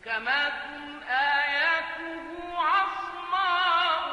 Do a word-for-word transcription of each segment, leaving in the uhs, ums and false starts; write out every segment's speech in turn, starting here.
محكمات آياته عصماء.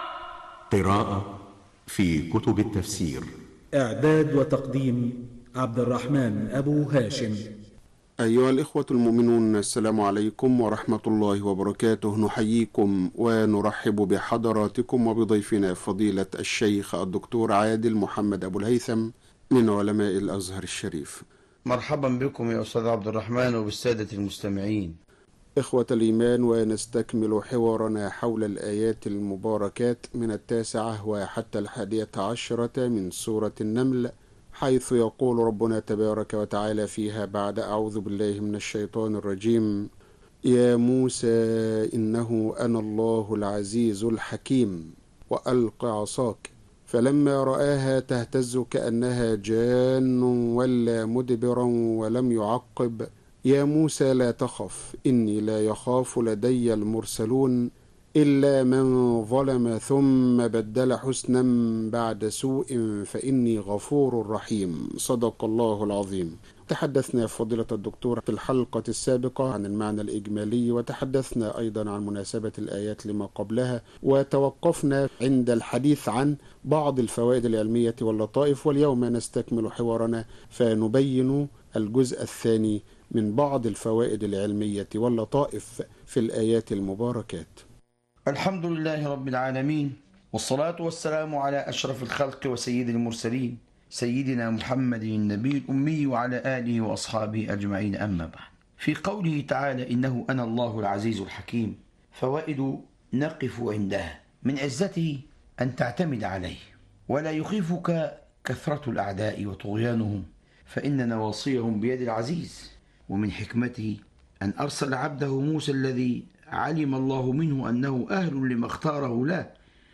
قراءة في كتب التفسير. إعداد وتقديم عبد الرحمن أبو هاشم. أيها الإخوة المؤمنون، السلام عليكم ورحمة الله وبركاته. نحييكم ونرحب بحضراتكم وبضيفنا فضيلة الشيخ الدكتور عادل محمد أبو الهيثم من علماء الأزهر الشريف. مرحبا بكم يا أستاذ عبد الرحمن وبالسادة المستمعين. إخوة الإيمان، ونستكمل حوارنا حول الآيات المباركات من التاسعة وحتى الحادية عشرة من سورة النمل، حيث يقول ربنا تبارك وتعالى فيها بعد أعوذ بالله من الشيطان الرجيم: يا موسى إنه أنا الله العزيز الحكيم وألق عصاك فلما رآها تهتز كأنها جان ولا مدبرا ولم يعقب يا موسى لا تخف إني لا يخاف لدي المرسلون إلا من ظلم ثم بدل حسنا بعد سوء فإني غفور رحيم. صدق الله العظيم. تحدثنا فضيلة الدكتور في الحلقة السابقة عن المعنى الإجمالي، وتحدثنا أيضا عن مناسبة الآيات لما قبلها، وتوقفنا عند الحديث عن بعض الفوائد العلمية واللطائف، واليوم نستكمل حوارنا فنبين الجزء الثاني من بعض الفوائد العلمية واللطائف في الآيات المباركات. الحمد لله رب العالمين، والصلاة والسلام على أشرف الخلق وسيد المرسلين سيدنا محمد النبي الأمي وعلى آله وأصحابه أجمعين، أما بعد. في قوله تعالى إنه أنا الله العزيز الحكيم، فوائد نقف عندها. من عزته أن تعتمد عليه، ولا يخيفك كثرة الأعداء وطغيانهم، فإن نواصيهم بيد العزيز. ومن حكمته أن أرسل عبده موسى الذي علم الله منه أنه أهل لما اختاره له،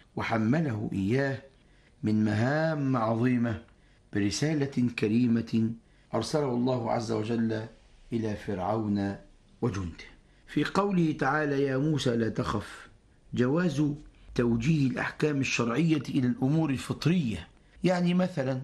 وحمله إياه من مهام عظيمة برسالة كريمة أرسله الله عز وجل إلى فرعون وجنده. في قوله تعالى يا موسى لا تخف، جواز توجيه الأحكام الشرعية إلى الأمور الفطرية. يعني مثلا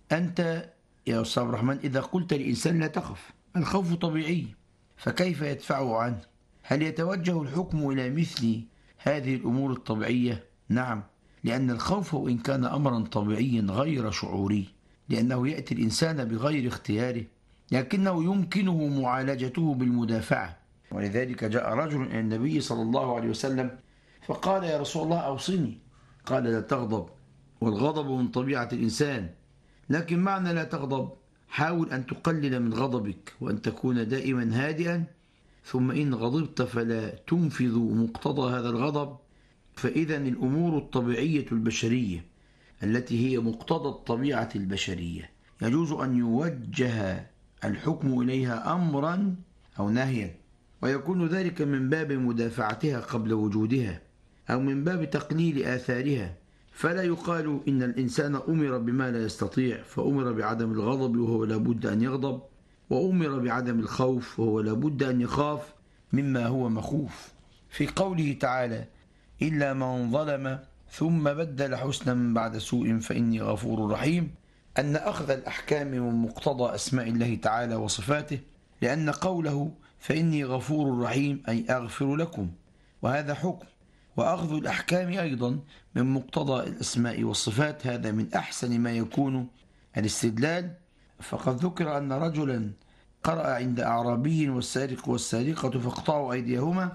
أنت يا أستاذ الرحمن إذا قلت لإنسان لا تخف، الخوف طبيعي، فكيف يدفعه عنه؟ هل يتوجه الحكم إلى مثل هذه الأمور الطبيعية؟ نعم، لأن الخوف وإن كان أمرا طبيعيا غير شعوري، لأنه يأتي الإنسان بغير اختياره، لكنه يمكنه معالجته بالمدافعة. ولذلك جاء رجل إلى النبي صلى الله عليه وسلم فقال يا رسول الله أوصني، قال لا تغضب، والغضب من طبيعة الإنسان، لكن معنى لا تغضب حاول أن تقلل من غضبك وأن تكون دائما هادئا، ثم إن غضبت فلا تنفذ مقتضى هذا الغضب. فإذا الأمور الطبيعية البشرية التي هي مقتضى الطبيعة البشرية يجوز أن يوجه الحكم إليها أمرا أو نهيا، ويكون ذلك من باب مدافعتها قبل وجودها، أو من باب تقليل آثارها. فلا يقال إن الإنسان أمر بما لا يستطيع فأمر بعدم الغضب وهو لابد أن يغضب، وأمر بعدم الخوف وهو لابد أن يخاف مما هو مخوف. في قوله تعالى إلا من ظلم ثم بدل حسنا بعد سوء فإني غفور رحيم، أن أخذ الأحكام من مقتضى أسماء الله تعالى وصفاته، لأن قوله فإني غفور رحيم أي أغفر لكم، وهذا حكم. وأخذ الأحكام أيضا من مقتضى الأسماء والصفات، هذا من أحسن ما يكون الاستدلال. فقد ذكر أن رجلا قرأ عند أعرابي والسارق والسارقة فاقطعوا أيديهما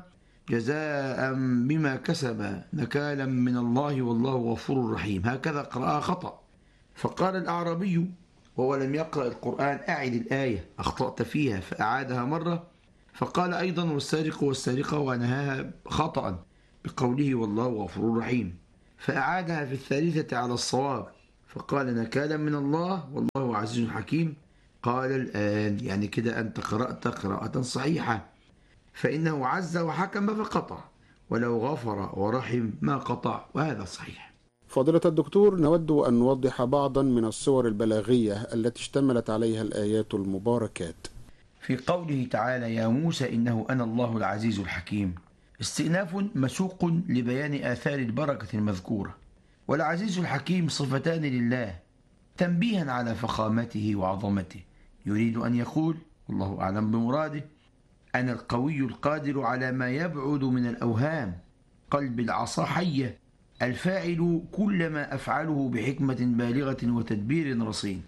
جزاء بما كسب نكالا من الله والله غفور رحيم، هكذا قرأها خطأ. فقال الأعرابي وهو لم يقرأ القرآن أعد الآية، أخطأت فيها، فأعادها مرة. فقال أيضا والسارق والسارقة ونهاها خطأ بقوله والله غفور رحيم، فأعادها في الثالثة على الصواب، فقال نكالا من الله والله عزيز حكيم. قال الآن يعني كده أنت قرأت قراءة صحيحة، فإنه عز وحكم فقطع، ولو غفر ورحم ما قطع، وهذا صحيح. فضيلة الدكتور، نود أن نوضح بعضا من الصور البلاغية التي اشتملت عليها الآيات المباركات. في قوله تعالى يا موسى إنه أنا الله العزيز الحكيم، استئناف مسوق لبيان آثار البركة المذكورة. والعزيز الحكيم صفتان لله تنبيها على فخامته وعظمته. يريد أن يقول والله أعلم بمراده أنا القوي القادر على ما يبعد من الأوهام. قلب العصا حية، الفاعل كل ما أفعله بحكمة بالغة وتدبير رصين.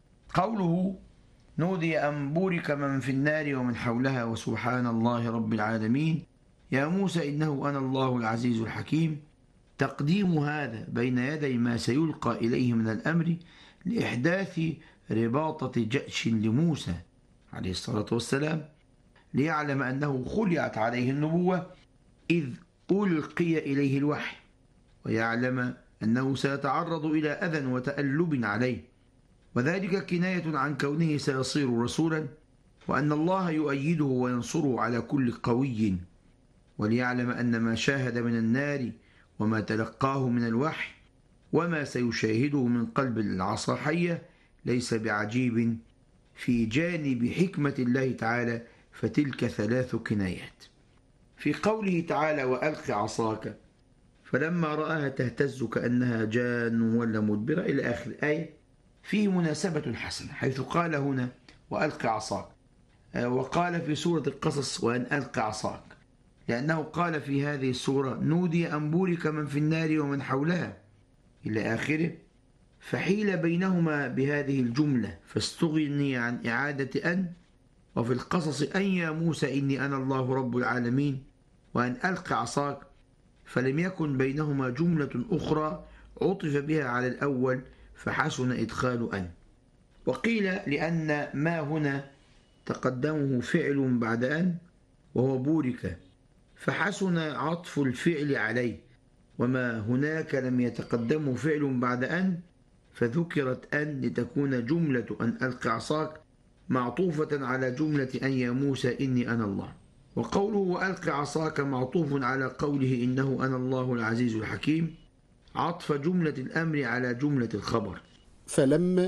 قوله نودي أن بورك من في النار ومن حولها وسبحان الله رب العالمين يا موسى إنه أنا الله العزيز الحكيم، تقديم هذا بين يدي ما سيلقى إليه من الأمر لإحداث رباطة جأش لموسى عليه الصلاة والسلام، ليعلم أنه خلعت عليه النبوة إذ ألقي إليه الوحي، ويعلم أنه سيتعرض إلى أذى وتألب عليه، وذلك كناية عن كونه سيصير رسولا، وأن الله يؤيده وينصره على كل قوي، وليعلم أن ما شاهد من النار وما تلقاه من الوحي وما سيشاهده من قلب العصا حية ليس بعجيب في جانب حكمة الله تعالى، فتلك ثلاث كنايات. في قوله تعالى وألق عصاك فلما رآها تهتز كأنها جان ولا مدبرة إلى آخر الآية فيه مناسبة حسنة، حيث قال هنا وألق عصاك، وقال في سورة القصص وأن ألق عصاك، لأنه قال في هذه السورة نودي أن بورك من في النار ومن حولها إلى آخره، فحيل بينهما بهذه الجملة فاستغني عن إعادة أن. وفي القصص أن يا موسى إني أنا الله رب العالمين وأن ألق عصاك، فلم يكن بينهما جملة أخرى عطف بها على الأول فحسن إدخال أن. وقيل لأن ما هنا تقدمه فعل بعد أن وهو بورك، فحسن عطف الفعل عليه، وما هناك لم يتقدمه فعل بعد أن فذكرت أن لتكون جملة أن ألق عصاك معطوفة على جملة أن يا موسى إني أنا الله. وقوله وألق عصاك معطوف على قوله إنه أنا الله العزيز الحكيم، عطف جملة الأمر على جملة الخبر. فلما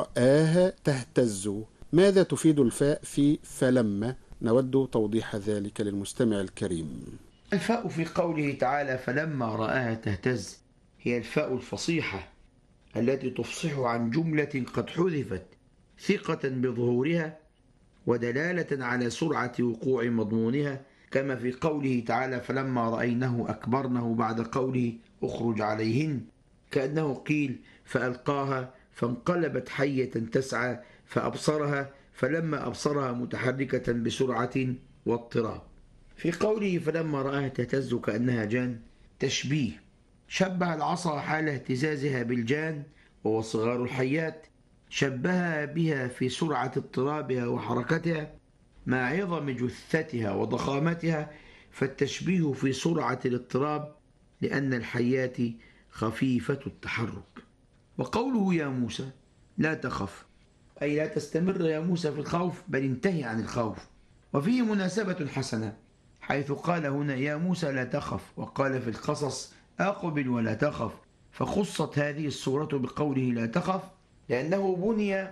رآها تهتز، ماذا تفيد الفاء في فلما؟ نود توضيح ذلك للمستمع الكريم. الفاء في قوله تعالى فلما رآها تهتز هي الفاء الفصيحة التي تفصح عن جملة قد حذفت ثقة بظهورها ودلالة على سرعة وقوع مضمونها، كما في قوله تعالى فلما رأينه أكبرنه بعد قوله أخرج عليهن، كأنه قيل فألقاها فانقلبت حية تسعى فأبصرها فلما أبصرها متحركة بسرعة واضطراب. في قوله فلما رآها تهتز كأنها جان تشبيه، شبه العصا حال اهتزازها بالجان وهو صغار الحيات، شبه بها في سرعة اضطرابها وحركتها مع عظم جثتها وضخامتها، فالتشبيه في سرعة الاضطراب لأن الحيات خفيفة التحرك. وقوله يا موسى لا تخف أي لا تستمر يا موسى في الخوف بل انتهي عن الخوف. وفيه مناسبة حسنة حيث قال هنا يا موسى لا تخف، وقال في القصص أقبل ولا تخف، فخصت هذه السورة بقوله لا تخف لأنه بني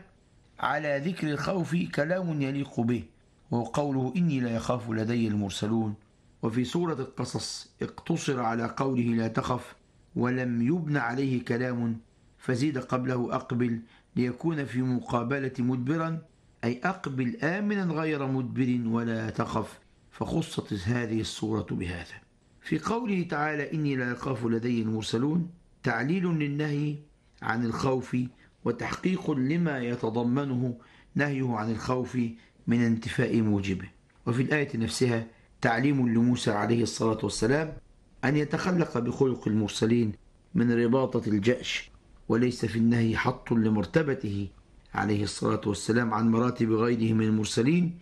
على ذكر الخوف كلام يليق به، وهو قوله إني لا يخاف لدي المرسلون. وفي سورة القصص اقتصر على قوله لا تخف ولم يبن عليه كلام، فزيد قبله أقبل ليكون في مقابلة مدبرا، أي أقبل آمنا غير مدبر ولا تخف، فخصت هذه السورة بهذا. في قوله تعالى إني لا يخاف لدي المرسلون تعليل للنهي عن الخوف وتحقيق لما يتضمنه نهيه عن الخوف من انتفاء موجبه. وفي الآية نفسها تعليم لموسى عليه الصلاة والسلام أن يتخلق بخلق المرسلين من رباطة الجأش، وليس في النهي حط لمرتبته عليه الصلاة والسلام عن مراتب غيره من المرسلين،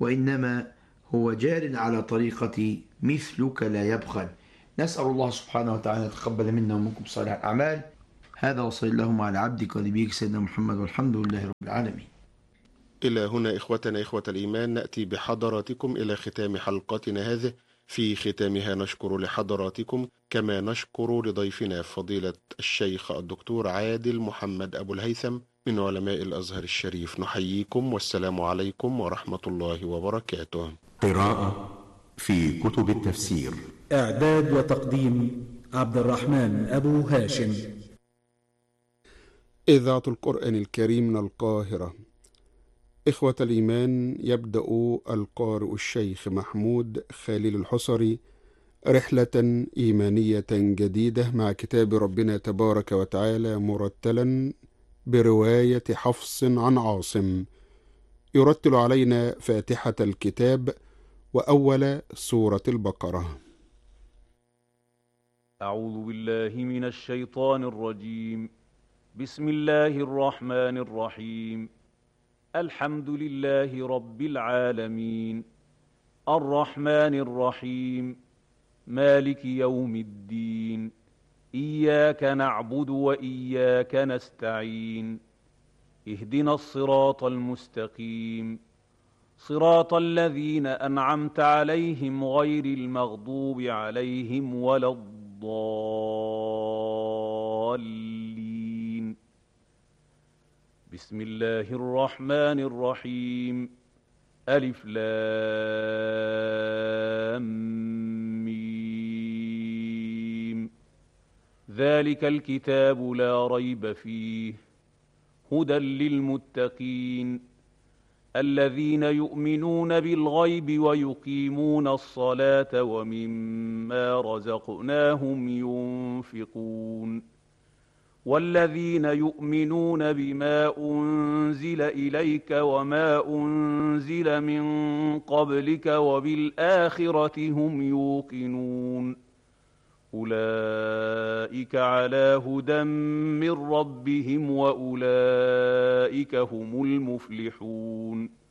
وإنما هو جار على طريقة مثلك لا يبخل. نسأل الله سبحانه وتعالى يتقبل منا ومنكم صالح الأعمال. هذا وصلى اللهم على عبدك ونبيك سيدنا محمد والحمد لله رب العالمين. إلى هنا إخوتنا إخوة الإيمان نأتي بحضراتكم إلى ختام حلقتنا هذه. في ختامها نشكر لحضراتكم كما نشكر لضيفنا فضيلة الشيخ الدكتور عادل محمد أبو الهيثم من علماء الأزهر الشريف. نحييكم والسلام عليكم ورحمة الله وبركاته. قراءة في كتب التفسير، إعداد وتقديم عبد الرحمن أبو هاشم. إذاعة القرآن الكريم من القاهرة. إخوة الإيمان، يبدأ القارئ الشيخ محمود خليل الحصري رحلة إيمانية جديدة مع كتاب ربنا تبارك وتعالى مرتلا برواية حفص عن عاصم. يرتل علينا فاتحة الكتاب وأول سورة البقرة. أعوذ بالله من الشيطان الرجيم. بسم الله الرحمن الرحيم. الحمد لله رب العالمين، الرحمن الرحيم، مالك يوم الدين، إياك نعبد وإياك نستعين، اهدنا الصراط المستقيم، صراط الذين أنعمت عليهم غير المغضوب عليهم ولا الضالين. بسم الله الرحمن الرحيم. ألف لام ميم. ذلك الكتاب لا ريب فيه هدى للمتقين الذين يؤمنون بالغيب ويقيمون الصلاة ومما رزقناهم ينفقون والذين يؤمنون بما أنزل إليك وما أنزل من قبلك وبالآخرة هم يوقنون أولئك على هدى من ربهم وأولئك هم المفلحون.